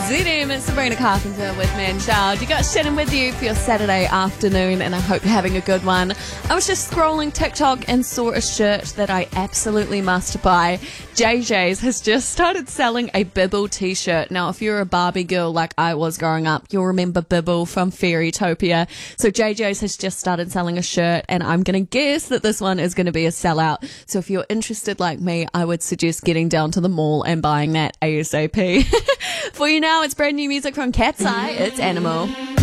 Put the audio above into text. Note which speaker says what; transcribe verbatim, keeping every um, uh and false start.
Speaker 1: Z M, it's Sabrina Carpenter with Man Child. You got Shannon with you for your Saturday afternoon, and I hope you're having a good one. I was just scrolling TikTok and saw a shirt that I absolutely must buy. J J's has just started selling a Bibble t-shirt. Now, if you're a Barbie girl like I was growing up, you'll remember Bibble from Fairytopia. So J J's has just started selling a shirt, and I'm going to guess that this one is going to be a sellout. So if you're interested like me, I would suggest getting down to the mall and buying that ASAP. For you now, it's brand new music from Cat's Eye. It's Animal.